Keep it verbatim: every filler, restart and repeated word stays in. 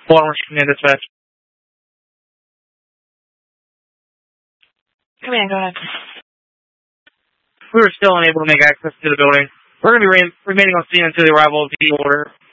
Baltimore Command Dispatch. Command, go ahead. We were still unable to make access to the building. We're going to be re- remaining on scene until the arrival of the order.